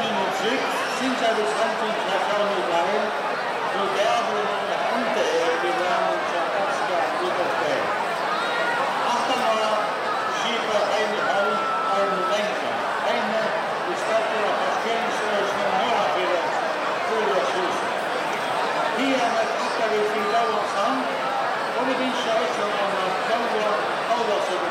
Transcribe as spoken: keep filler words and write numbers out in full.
nummer seks, synes jeg, vi samtidig tager sammen i vejen, så der vil man hente af, vi varmen til at skal ud af dag. Aftenår skipper en hold og en længere. Ene vi starter af parkeringsløsning Nordafjerde, Fugleshuset. Her med takker vi til lov og sang, og vi viser også om at komme over sig